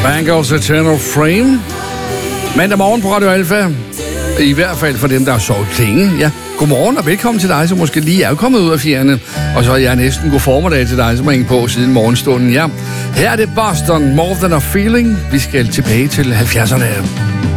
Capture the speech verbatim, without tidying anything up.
Bangles Eternal Flame. Mandag morgen på Radio Alfa. I hvert fald for dem, der har sovet længe. Ja, godmorgen og velkommen til dig, som måske lige er kommet ud af fjerne. Og så er jeg næsten god formiddag til dig, som har hængt på siden morgenstunden. Ja, her er det Boston, More Than a Feeling. Vi skal tilbage til halvfjerdserne.